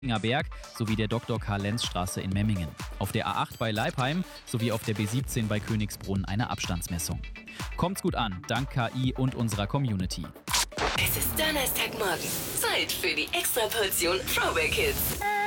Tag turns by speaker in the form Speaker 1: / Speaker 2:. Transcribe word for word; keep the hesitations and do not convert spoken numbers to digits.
Speaker 1: Berg sowie der Doktor Karl-Lenz-Straße in Memmingen. Auf der A acht bei Leipheim sowie auf der B siebzehn bei Königsbrunn eine Abstandsmessung. Kommt's gut an, dank K I und unserer Community.
Speaker 2: Es ist Donnerstagmorgen. Zeit für die Extraportion Throwback Hits.